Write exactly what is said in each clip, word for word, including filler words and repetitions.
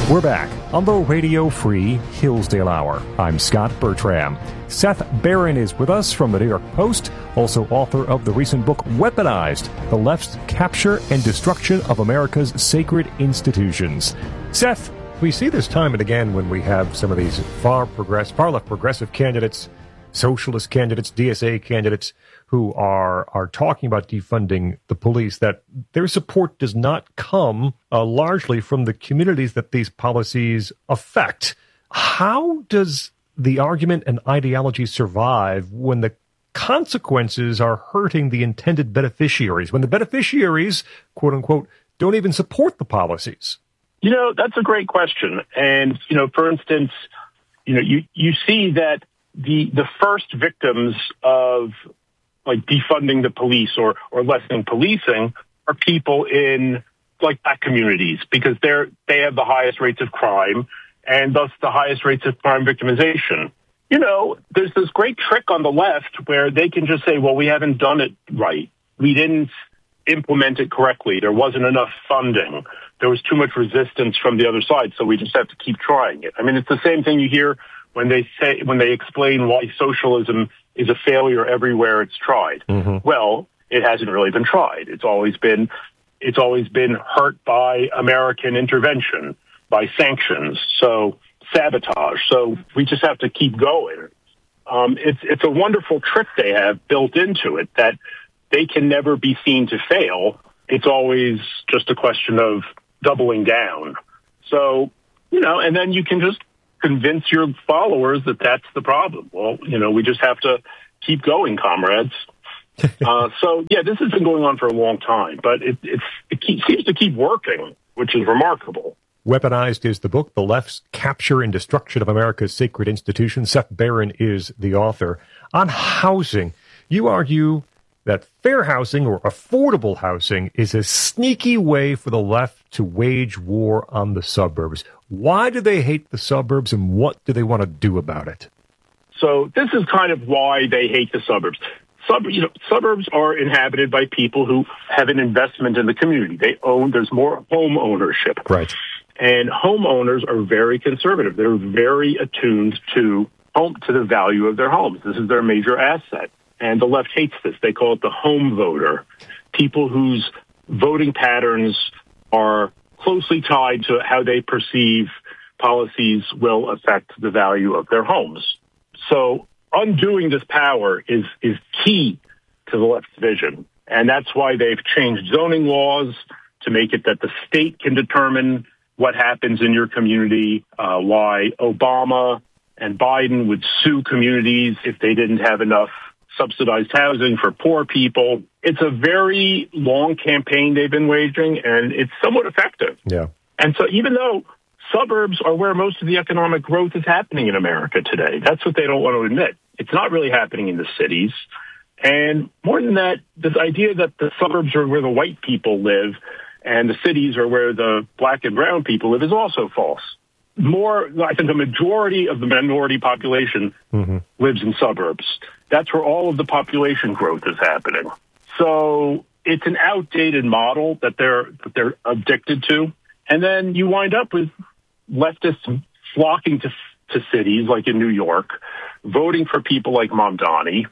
We're back on the Radio Free Hillsdale Hour. I'm Scott Bertram. Seth Barron is with us from the New York Post, also author of the recent book Weaponized, The Left's Capture and Destruction of America's Sacred Institutions. Seth, we see this time and again when we have some of these far progress, far left progressive candidates, socialist candidates, D S A candidates, who are are talking about defunding the police, that their support does not come uh, largely from the communities that these policies affect. How does the argument and ideology survive when the consequences are hurting the intended beneficiaries, when the beneficiaries, quote unquote, don't even support the policies? You know, that's a great question. And, you know, for instance, you know, you, you see that the the first victims of like defunding the police or, or lessening policing are people in like black communities, because they're, they have the highest rates of crime and thus the highest rates of crime victimization. You know, there's this great trick on the left where they can just say, well, we haven't done it right. We didn't implement it correctly. There wasn't enough funding. There was too much resistance from the other side. So we just have to keep trying it. I mean, it's the same thing you hear when they say, when they explain why socialism is a failure everywhere it's tried. Mm-hmm. Well, it hasn't really been tried. It's always been, it's always been hurt by American intervention, by sanctions, so sabotage. So we just have to keep going. Um, it's it's a wonderful trick they have built into it that they can never be seen to fail. It's always just a question of doubling down. So, you know, and then you can just convince your followers that that's the problem. Well, you know, we just have to keep going, comrades. uh, so, yeah, this has been going on for a long time, but it, it's, it keep, seems to keep working, which is remarkable. Weaponized is the book, The Left's Capture and Destruction of America's Sacred Institutions. Seth Barron is the author. On housing, you argue that fair housing or affordable housing is a sneaky way for the left to wage war on the suburbs. Why do they hate the suburbs, and what do they want to do about it? So this is kind of why they hate the suburbs. Sub, you know, suburbs are inhabited by people who have an investment in the community. They own, there's more home ownership. Right. And homeowners are very conservative. They're very attuned to home, to the value of their homes. This is their major asset. And the left hates this. They call it the home voter, people whose voting patterns are closely tied to how they perceive policies will affect the value of their homes. So undoing this power is, is key to the left's vision. And that's why they've changed zoning laws to make it that the state can determine what happens in your community, uh, why Obama and Biden would sue communities if they didn't have enough subsidized housing for poor people. It's a very long campaign they've been waging, and it's somewhat effective. Yeah. And so even though suburbs are where most of the economic growth is happening in America today, that's what they don't want to admit. It's not really happening in the cities. And more than that, this idea that the suburbs are where the white people live and the cities are where the black and brown people live is also false. More, I think the majority of the minority population mm-hmm. lives in suburbs. That's where all of the population growth is happening. So it's an outdated model that they're that they're addicted to. And then you wind up with leftists flocking to to cities like in New York, voting for people like Mamdani.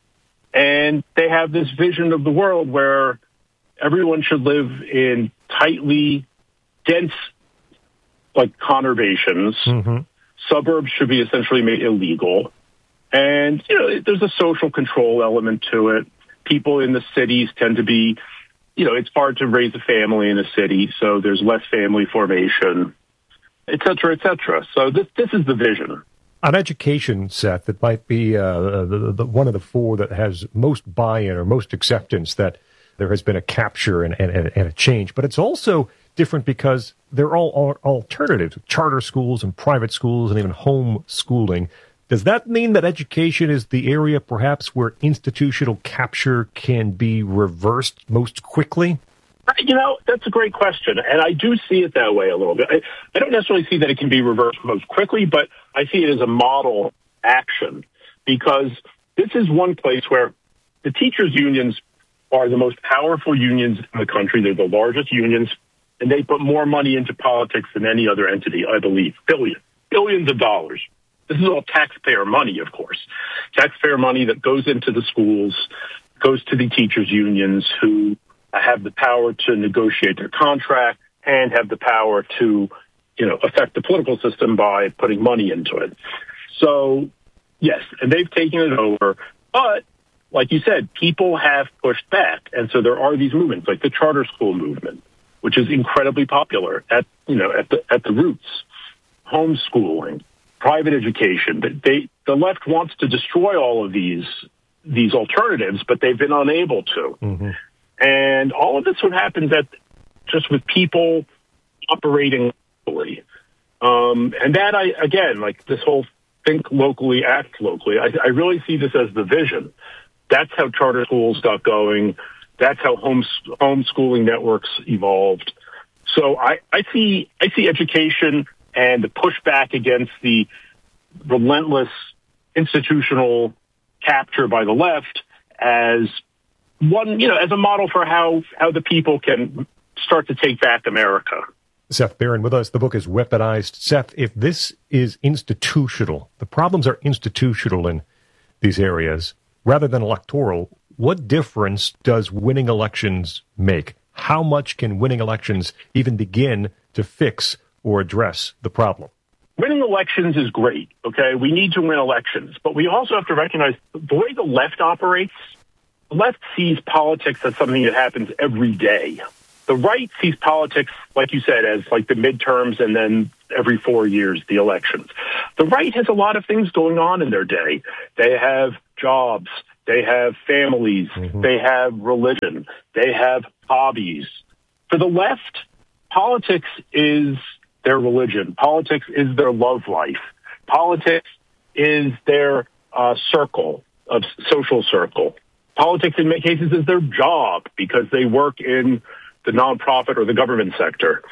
And they have this vision of the world where everyone should live in tightly dense, like, conurbations. Mm-hmm. Suburbs should be essentially made illegal. And, you know, there's a social control element to it. People in the cities tend to be, you know, it's hard to raise a family in a city, so there's less family formation, et cetera, et cetera. So this this is the vision. On education, Seth, it might be uh, the, the, one of the four that has most buy-in or most acceptance that there has been a capture and, and, and a change. But it's also different because they're all alternatives, charter schools and private schools and even home schooling. Does that mean that education is the area perhaps where institutional capture can be reversed most quickly? You know, that's a great question, and I do see it that way a little bit. I, I don't necessarily see that it can be reversed most quickly, but I see it as a model action, because this is one place where the teachers' unions are the most powerful unions in the country. They're the largest unions and they put more money into politics than any other entity, I believe. Billions, billions of dollars. This is all taxpayer money, of course. Taxpayer money that goes into the schools, goes to the teachers' unions who have the power to negotiate their contract and have the power to, you know, affect the political system by putting money into it. So, yes, and they've taken it over. But, like you said, people have pushed back. And so there are these movements, like the charter school movement, which is incredibly popular at, you know, at the at the roots. Homeschooling, private education. They, the left wants to destroy all of these these alternatives, but they've been unable to. Mm-hmm. And all of this would happen that just with people operating locally. Um, and that, I again, like this whole think locally, act locally, I, I really see this as the vision. That's how charter schools got going. That's how home, homeschooling networks evolved. So I, I see I see education and the pushback against the relentless institutional capture by the left as one, you know, as a model for how, how the people can start to take back America. Seth Barron with us. The book is Weaponized. Seth, if this is institutional, the problems are institutional in these areas rather than electoral, what difference does winning elections make? How much can winning elections even begin to fix or address the problem? Winning elections is great, okay? We need to win elections, but we also have to recognize the way the left operates. The left sees politics as something that happens every day. The right sees politics, like you said, as like the midterms and then every four years, the elections. The right has a lot of things going on in their day. They have jobs. They have families. Mm-hmm. They have religion. They have hobbies. For the left, politics is their religion. Politics is their love life. Politics is their uh, circle, of social circle. Politics, in many cases, is their job because they work in the nonprofit or the government sector.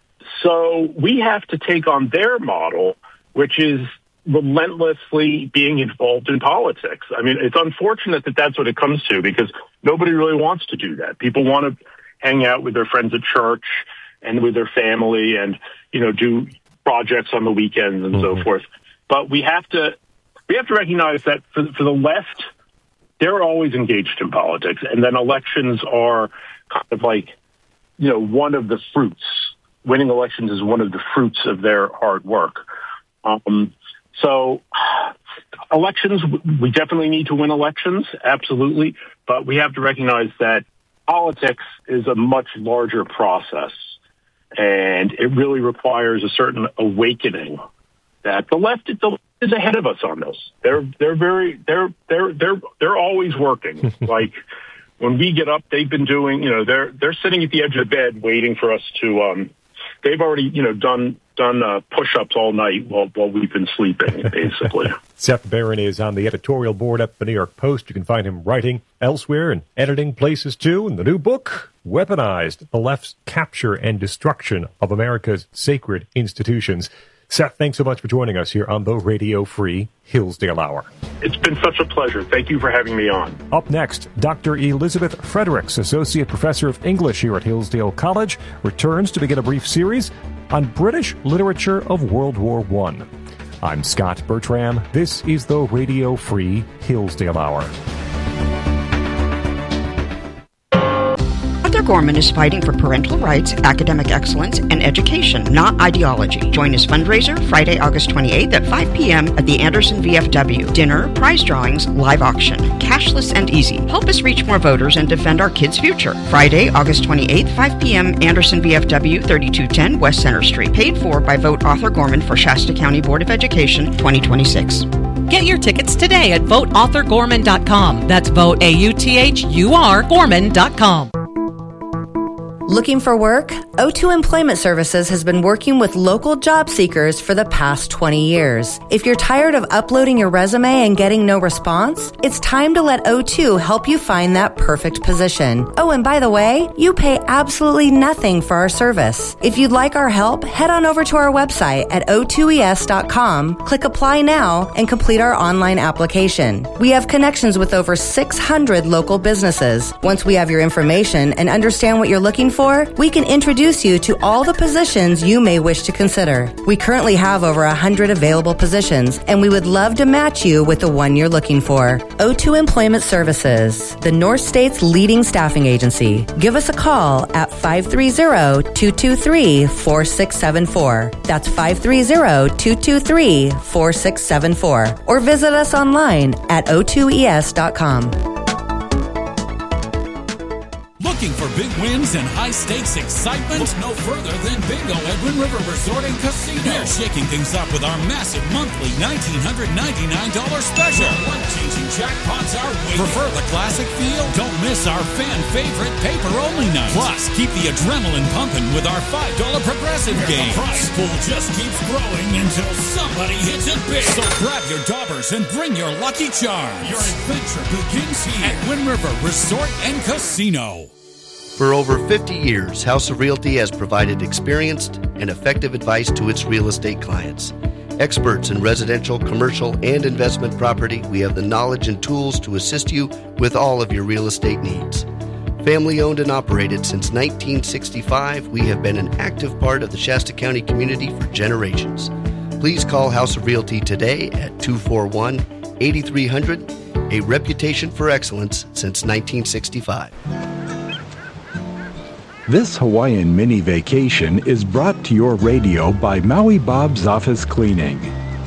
So we have to take on their model, which is relentlessly being involved in politics. I mean, it's unfortunate that that's what it comes to because nobody really wants to do that. People want to hang out with their friends at church and with their family and, you know, do projects on the weekends and mm-hmm. so forth. But we have to we have to recognize that for, for the left, they're always engaged in politics. And then elections are kind of like, you know, one of the fruits. Winning elections is one of the fruits of their hard work. Um, so elections, we definitely need to win elections, absolutely. But we have to recognize that politics is a much larger process. And it really requires a certain awakening that the left is ahead of us on this. They're they're very they're they're they're they're always working. Like when we get up, they've been doing. You know, they're they're sitting at the edge of the bed waiting for us to. Um, they've already you know done done uh, push-ups all night while while we've been sleeping, basically. Seth Barron is on the editorial board at the New York Post. You can find him writing elsewhere and editing places too. In the new book, Weaponized: The Left's Capture and Destruction of America's Sacred Institutions. Seth, thanks so much for joining us here on the Radio Free Hillsdale Hour. It's been such a pleasure. Thank you for having me on. Up next, Doctor Elizabeth Fredericks, Associate Professor of English here at Hillsdale College, returns to begin a brief series on British literature of World War One. I'm Scott Bertram. This is the Radio Free Hillsdale Hour. Arthur Gorman is fighting for parental rights, academic excellence, and education, not ideology. Join his fundraiser Friday, August twenty-eighth at five p.m. at the Anderson V F W. Dinner, prize drawings, live auction. Cashless and easy. Help us reach more voters and defend our kids' future. Friday, August twenty-eighth, five p.m. Anderson V F W, thirty-two ten West Center Street. Paid for by Vote Arthur Gorman for Shasta County Board of Education twenty twenty-six. Get your tickets today at vote author gorman dot com. That's vote A U T H U R Gorman dot com. Looking for work? O two Employment Services has been working with local job seekers for the past twenty years. If you're tired of uploading your resume and getting no response, it's time to let O two help you find that perfect position. Oh, and by the way, you pay absolutely nothing for our service. If you'd like our help, head on over to our website at O two E S dot com, click Apply Now, and complete our online application. We have connections with over six hundred local businesses. Once we have your information and understand what you're looking for, for, we can introduce you to all the positions you may wish to consider. We currently have over one hundred available positions, and we would love to match you with the one you're looking for. O two Employment Services, the North State's leading staffing agency. Give us a call at five three zero, two two three, four six seven four. That's five three zero, two two three, four six seven four. Or visit us online at o two e s dot com. Looking for big wins and high-stakes excitement? Look no further than Bingo at Wind River Resort and Casino. They're shaking things up with our massive monthly one thousand nine hundred ninety-nine dollars special. Life-changing jackpots are waiting. Prefer the classic feel? Don't miss our fan-favorite paper-only night. Plus, keep the adrenaline pumping with our five dollar progressive game. The prize pool just keeps growing until somebody hits it big. So grab your daubers and bring your lucky charms. Your adventure begins here at Wind River Resort and Casino. For over fifty years, House of Realty has provided experienced and effective advice to its real estate clients. Experts in residential, commercial, and investment property, we have the knowledge and tools to assist you with all of your real estate needs. Family owned and operated since nineteen sixty-five, we have been an active part of the Shasta County community for generations. Please call House of Realty today at two four one, eight three hundred, a reputation for excellence since nineteen sixty-five. This Hawaiian mini vacation is brought to your radio by Maui Bob's Office Cleaning.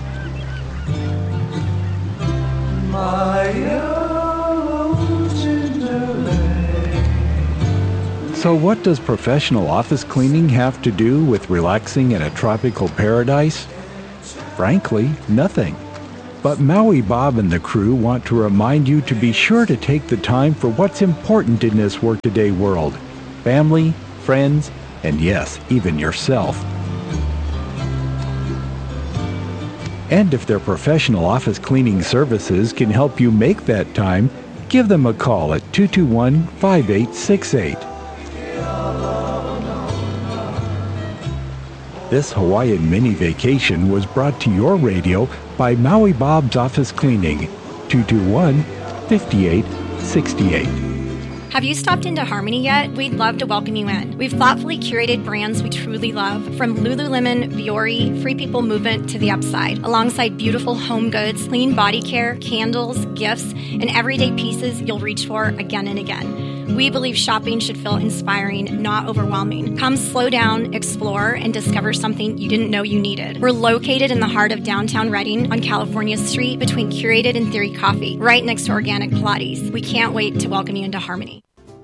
So what does professional office cleaning have to do with relaxing in a tropical paradise? Frankly, nothing. But Maui Bob and the crew want to remind you to be sure to take the time for what's important in this workaday world. Family, friends, and yes, even yourself. And if their professional office cleaning services can help you make that time, give them a call at two two one, five eight six eight. This Hawaiian mini vacation was brought to your radio by Maui Bob's Office Cleaning, two two one, five eight six eight. Have you stopped into Harmony yet? We'd love to welcome you in. We've thoughtfully curated brands we truly love, from Lululemon, Viore, Free People Movement to The Upside, alongside beautiful home goods, clean body care, candles, gifts, and everyday pieces you'll reach for again and again. We believe shopping should feel inspiring, not overwhelming. Come slow down, explore, and discover something you didn't know you needed. We're located in the heart of downtown Redding on California Street between Curated and Theory Coffee, right next to Organic Pilates. We can't wait to welcome you into Harmony.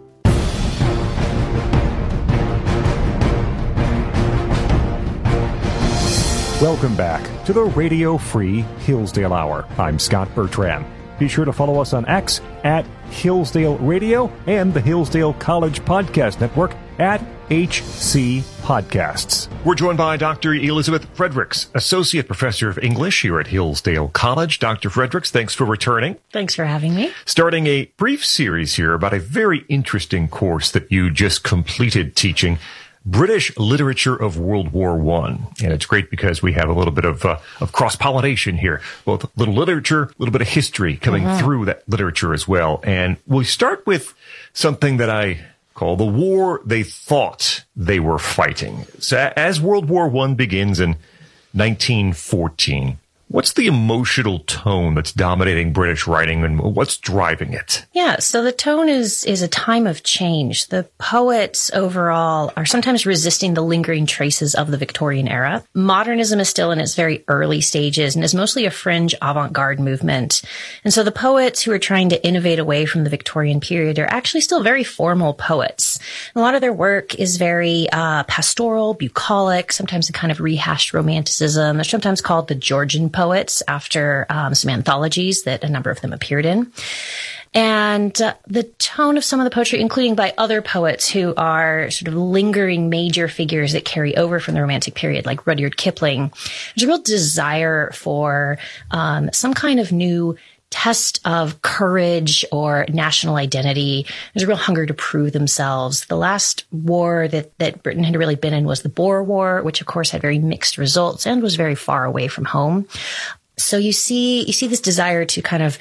Welcome back to the Radio Free Hillsdale Hour. I'm Scott Bertram. Be sure to follow us on X at Hillsdale Radio and the Hillsdale College Podcast Network at H C Podcasts. We're joined by Doctor Elizabeth Fredericks, Associate Professor of English here at Hillsdale College. Doctor Fredericks, thanks for returning. Thanks for having me. Starting a brief series here about a very interesting course that you just completed teaching, British Literature of World War One. And it's great because we have a little bit of uh, of cross-pollination here, both a little literature, a little bit of history coming mm-hmm. through that literature as well. And we'll start with something that I call the war they thought they were fighting. So as World War One begins in nineteen fourteen, what's the emotional tone that's dominating British writing, and what's driving it? Yeah, so the tone is is a time of change. The poets overall are sometimes resisting the lingering traces of the Victorian era. Modernism is still in its very early stages and is mostly a fringe avant-garde movement. And so the poets who are trying to innovate away from the Victorian period are actually still very formal poets. A lot of their work is very uh, pastoral, bucolic, sometimes a kind of rehashed romanticism. They're sometimes called the Georgian poets after um, some anthologies that a number of them appeared in. And uh, the tone of some of the poetry, including by other poets who are sort of lingering major figures that carry over from the Romantic period, like Rudyard Kipling, there's a real desire for um, some kind of new test of courage or national identity. There's a real hunger to prove themselves. The last war that, that Britain had really been in was the Boer War, which of course had very mixed results and was very far away from home. So you see, you see this desire to kind of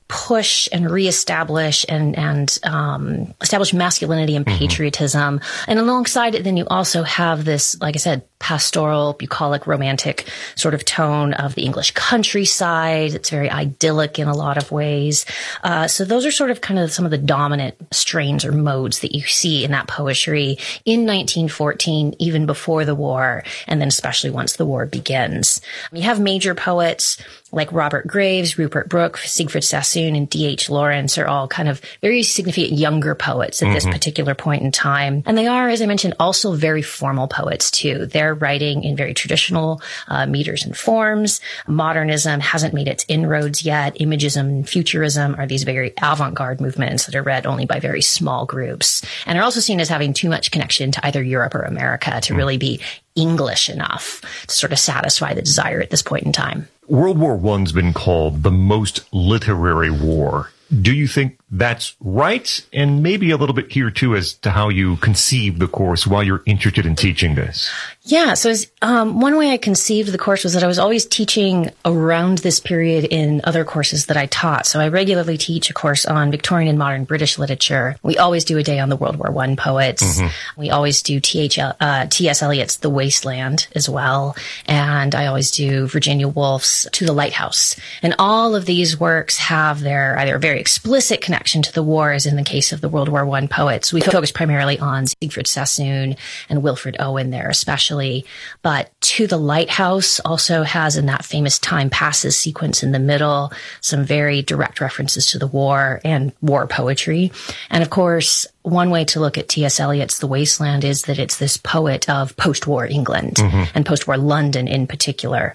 push and reestablish and, and, um, establish masculinity and patriotism. Mm-hmm. And alongside it, then you also have this, like I said, pastoral, bucolic, romantic sort of tone of the English countryside. It's very idyllic in a lot of ways. Uh, so those are sort of kind of some of the dominant strains or modes that you see in that poetry in nineteen fourteen, even before the war, and then especially once the war begins. You have major poets like Robert Graves, Rupert Brooke, Siegfried Sassoon, and D H Lawrence are all kind of very significant younger poets at mm-hmm. this particular point in time. And they are, as I mentioned, also very formal poets too. They're writing in very traditional uh, meters and forms. Modernism hasn't made its inroads yet. Imagism and futurism are these very avant-garde movements that are read only by very small groups and are also seen as having too much connection to either Europe or America to mm-hmm. really be English enough to sort of satisfy the desire at this point in time. World War One's been called the most literary war. Do you think that's right? And maybe a little bit here, too, as to how you conceive the course while you're interested in teaching this. Yeah. So um, one way I conceived the course was that I was always teaching around this period in other courses that I taught. So I regularly teach a course on Victorian and modern British literature. We always do a day on the World War One poets. Mm-hmm. We always do T H L, uh, T S Eliot's The Wasteland as well. And I always do Virginia Woolf's To the Lighthouse. And all of these works have their either very explicit connection to the war, as in the case of the World War One poets. We focus primarily on Siegfried Sassoon and Wilfred Owen there especially. But To the Lighthouse also has, in that famous Time Passes sequence in the middle, some very direct references to the war and war poetry. And of course, one way to look at T S Eliot's The Wasteland is that it's this poet of post-war England mm-hmm. and post-war London in particular.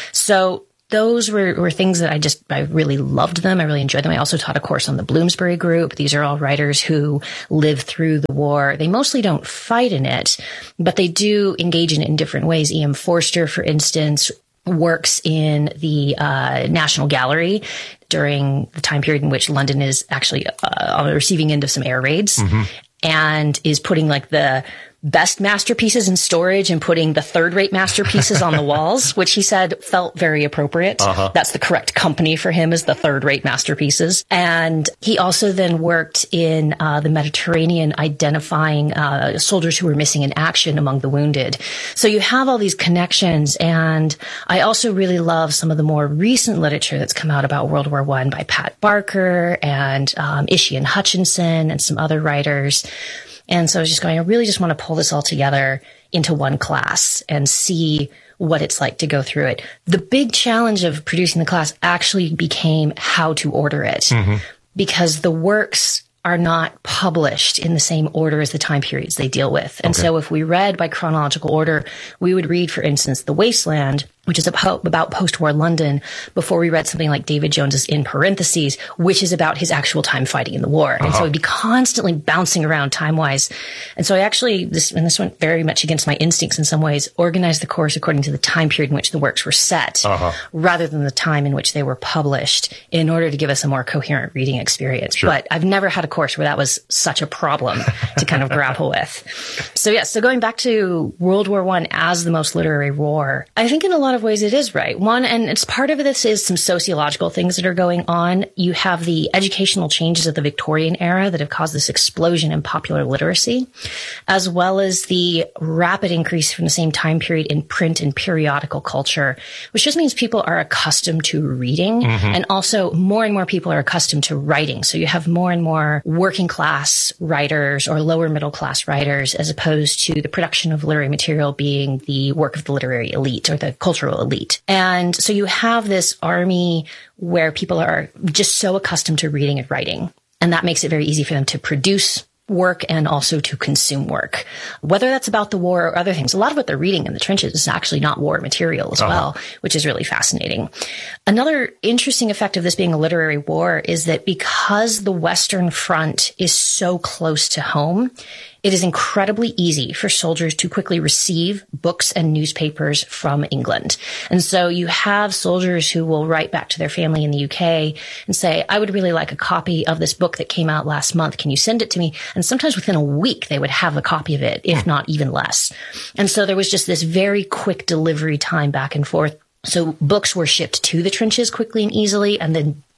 So those were, were things that I just, I really loved them. I really enjoyed them. I also taught a course on the Bloomsbury Group. These are all writers who lived through the war. They mostly don't fight in it, but they do engage in it in different ways. E M Forster, for instance, works in the uh, National Gallery during the time period in which London is actually uh, on the receiving end of some air raids mm-hmm. and is putting like the best masterpieces in storage and putting the third-rate masterpieces on the walls, which he said felt very appropriate. Uh-huh. That's the correct company for him, is the third-rate masterpieces. And he also then worked in uh, the Mediterranean, identifying uh, soldiers who were missing in action among the wounded. So you have all these connections. And I also really love some of the more recent literature that's come out about World War One by Pat Barker and um, Ishian Hutchinson and some other writers. And so I was just going, I really just want to pull this all together into one class and see what it's like to go through it. The big challenge of producing the class actually became how to order it mm-hmm. because the works are not published in the same order as the time periods they deal with. And okay. so if we read by chronological order, we would read, for instance, The Wasteland, which is about post-war London, before we read something like David Jones's In Parentheses, which is about his actual time fighting in the war. Uh-huh. And so it'd be constantly bouncing around time-wise. And so I actually, this, and this went very much against my instincts in some ways, organized the course according to the time period in which the works were set, uh-huh. rather than the time in which they were published, in order to give us a more coherent reading experience. Sure. But I've never had a course where that was such a problem to kind of grapple with. So yeah, so going back to World War One as the most literary war, I think in a lot of ways it is right. One, and it's part of this is some sociological things that are going on. You have the educational changes of the Victorian era that have caused this explosion in popular literacy, as well as the rapid increase from the same time period in print and periodical culture, which just means people are accustomed to reading, mm-hmm. and also more and more people are accustomed to writing. So you have more and more working class writers or lower middle class writers, as opposed to the production of literary material being the work of the literary elite or the cultural elite. And so you have this army where people are just so accustomed to reading and writing. And that makes it very easy for them to produce work and also to consume work, whether that's about the war or other things. A lot of what they're reading in the trenches is actually not war material as uh-huh. well, which is really fascinating. Another interesting effect of this being a literary war is that because the Western Front is so close to home, it is incredibly easy for soldiers to quickly receive books and newspapers from England. And so you have soldiers who will write back to their family in the U K and say, I would really like a copy of this book that came out last month. Can you send it to me? And sometimes within a week, they would have a copy of it, if not even less. And so there was just this very quick delivery time back and forth. So books were shipped to the trenches quickly and easily, and then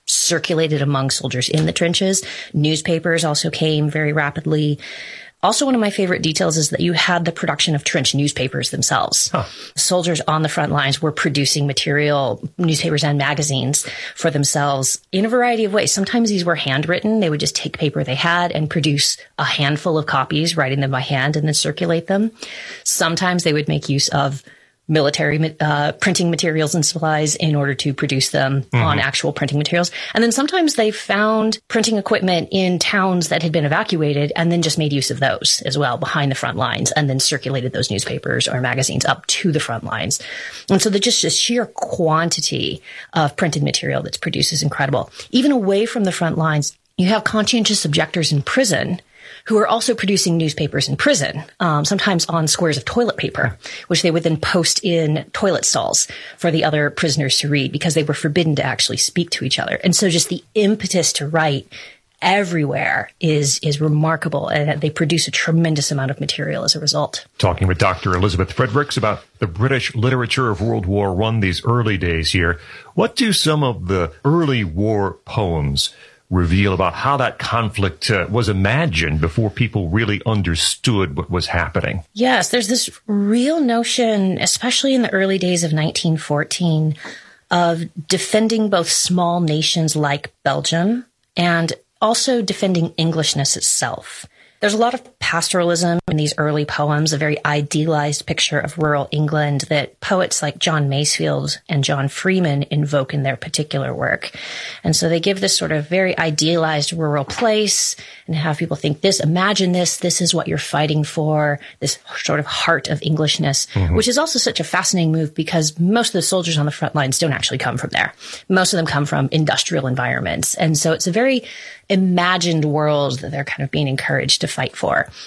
circulated among soldiers in the trenches. Newspapers also came very rapidly. Also, one of my favorite details is that you had the production of trench newspapers themselves. Huh. Soldiers on the front lines were producing material, newspapers and magazines for themselves in a variety of ways. Sometimes these were handwritten. They would just take paper they had and produce a handful of copies, writing them by hand and then circulate them. Sometimes they would make use of military uh, printing materials and supplies in order to produce them mm-hmm. on actual printing materials. And then sometimes they found printing equipment in towns that had been evacuated and then just made use of those as well behind the front lines and then circulated those newspapers or magazines up to the front lines. And so the just the sheer quantity of printed material that's produced is incredible. Even away from the front lines, you have conscientious objectors in prison who are also producing newspapers in prison, um, sometimes on squares of toilet paper, which they would then post in toilet stalls for the other prisoners to read because they were forbidden to actually speak to each other. And so just the impetus to write everywhere is is remarkable, and they produce a tremendous amount of material as a result. Talking with Doctor Elizabeth Fredericks about the British literature of World War One, these early days here. What do some of the early war poems reveal about how that conflict uh, was imagined before people really understood what was happening? Yes, there's this real notion, especially in the early days of nineteen fourteen, of defending both small nations like Belgium and also defending Englishness itself. There's a lot of pastoralism in these early poems, a very idealized picture of rural England that poets like John Masefield and John Freeman invoke in their particular work. And so they give this sort of very idealized rural place and have people think this, imagine this, this is what you're fighting for, this sort of heart of Englishness, mm-hmm. which is also such a fascinating move because most of the soldiers on the front lines don't actually come from there. Most of them come from industrial environments. And so it's a very imagined world that they're kind of being encouraged to fight for.